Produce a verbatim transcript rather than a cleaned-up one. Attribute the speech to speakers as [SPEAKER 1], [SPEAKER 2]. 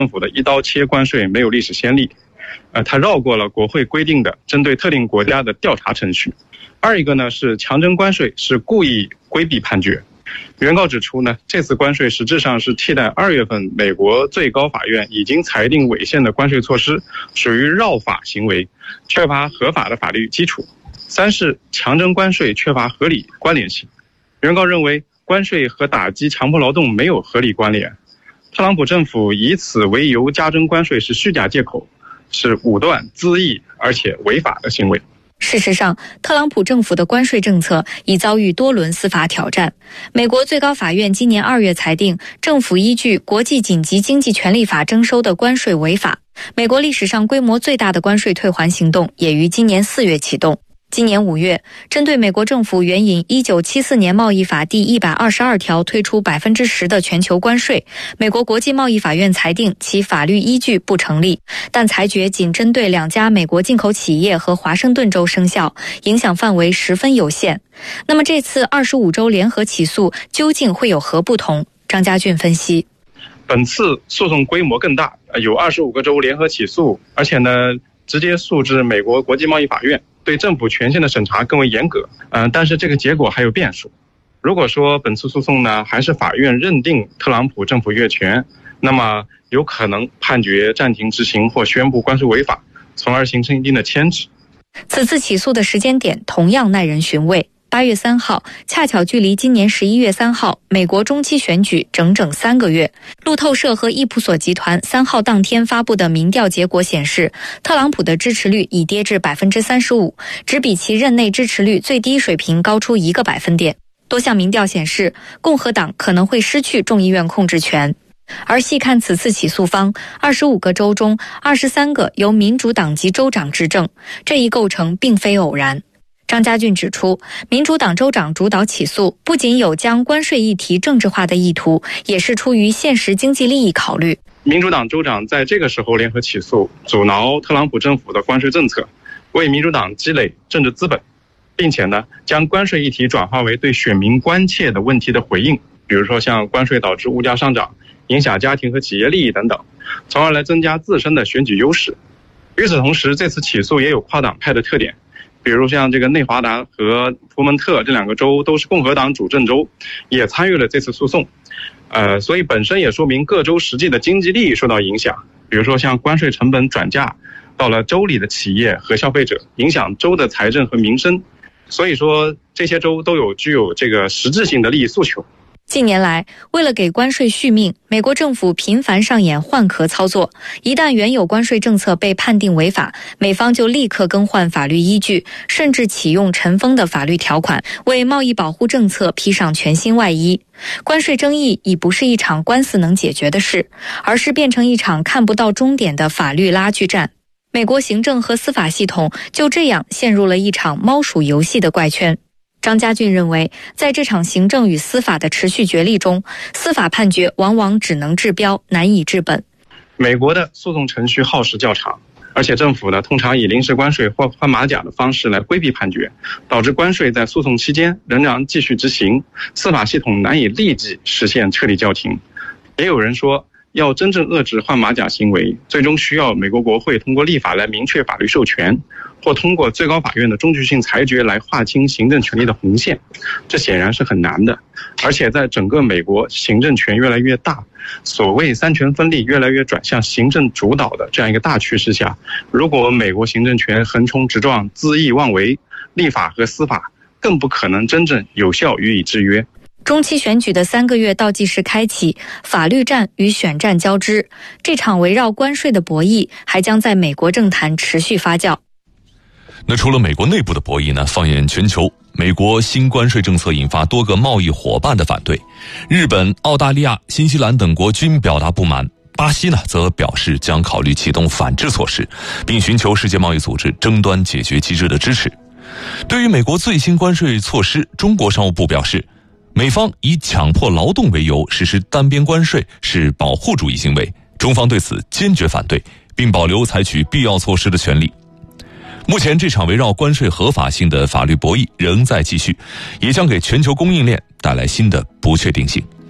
[SPEAKER 1] 政府的一刀切关税没有历史先例，呃，它绕过了国会规定的针对特定国家的调查程序。二一个呢是强征关税是故意规避判决。原告指出呢，这次关税实质上是替代二月份美国最高法院已经裁定违宪的关税措施，属于绕法行为，缺乏合法的法律基础。三是强征关税缺乏合理关联性。原告认为关税和打击强迫劳动没有合理关联，特朗普政府以此为由加征关税是虚假借口，是武断、恣意而且违法的行为。
[SPEAKER 2] 事实上，特朗普政府的关税政策已遭遇多轮司法挑战。美国最高法院今年二月裁定，政府依据国际紧急经济权利法征收的关税违法。美国历史上规模最大的关税退还行动也于今年四月启动。今年五月，针对美国政府援引一九七四年贸易法第一百二十二条推出百分之十的全球关税，美国国际贸易法院裁定其法律依据不成立，但裁决仅针对两家美国进口企业和华盛顿州生效，影响范围十分有限。那么这次二十五州联合起诉究竟会有何不同？张家俊分析，
[SPEAKER 1] 本次诉讼规模更大，有二十五个州联合起诉，而且呢直接诉至美国国际贸易法院，对政府权限的审查更为严格。嗯、呃，但是这个结果还有变数。如果说本次诉讼呢还是法院认定特朗普政府越权，那么有可能判决暂停执行或宣布关税违法，从而形成一定的牵制。
[SPEAKER 2] 此次起诉的时间点同样耐人寻味。八月三号，恰巧距离今年十一月三号美国中期选举整整三个月。路透社和易普索集团三号当天发布的民调结果显示，特朗普的支持率已跌至百分之三十五，只比其任内支持率最低水平高出一个百分点。多项民调显示，共和党可能会失去众议院控制权。而细看此次起诉方，二十五个州中二十三个由民主党籍州长执政，这一构成并非偶然。张家俊指出，民主党州长主导起诉，不仅有将关税议题政治化的意图，也是出于现实经济利益考虑。
[SPEAKER 1] 民主党州长在这个时候联合起诉，阻挠特朗普政府的关税政策，为民主党积累政治资本，并且呢，将关税议题转化为对选民关切的问题的回应，比如说像关税导致物价上涨，影响家庭和企业利益等等，从而来增加自身的选举优势。与此同时，这次起诉也有跨党派的特点。比如像这个内华达和佛蒙特这两个州都是共和党主政州，也参与了这次诉讼，呃，所以本身也说明各州实际的经济利益受到影响。比如说像关税成本转嫁到了州里的企业和消费者，影响州的财政和民生。所以说这些州都有具有这个实质性的利益诉求。
[SPEAKER 2] 近年来，为了给关税续命，美国政府频繁上演换壳操作。一旦原有关税政策被判定违法，美方就立刻更换法律依据，甚至启用尘封的法律条款，为贸易保护政策披上全新外衣。关税争议已不是一场官司能解决的事，而是变成一场看不到终点的法律拉锯战。美国行政和司法系统就这样陷入了一场猫鼠游戏的怪圈。张家俊认为，在这场行政与司法的持续角力中，司法判决往往只能治标，难以治本。
[SPEAKER 1] 美国的诉讼程序耗时较长，而且政府呢通常以临时关税或换马甲的方式来规避判决，导致关税在诉讼期间仍然继续执行，司法系统难以立即实现彻底叫停。也有人说，要真正遏制换马甲行为，最终需要美国国会通过立法来明确法律授权，或通过最高法院的终局性裁决来划清行政权力的红线，这显然是很难的。而且在整个美国行政权越来越大，所谓三权分立越来越转向行政主导的这样一个大趋势下，如果美国行政权横冲直撞、恣意妄为，立法和司法更不可能真正有效予以制约。
[SPEAKER 2] 中期选举的三个月倒计时开启，法律战与选战交织，这场围绕关税的博弈还将在美国政坛持续发酵。
[SPEAKER 3] 那除了美国内部的博弈呢，放眼全球，美国新关税政策引发多个贸易伙伴的反对，日本、澳大利亚、新西兰等国均表达不满。巴西呢，则表示将考虑启动反制措施，并寻求世界贸易组织争端解决机制的支持。对于美国最新关税措施，中国商务部表示，美方以强迫劳动为由实施单边关税是保护主义行为，中方对此坚决反对，并保留采取必要措施的权利。目前这场围绕关税合法性的法律博弈仍在继续，也将给全球供应链带来新的不确定性。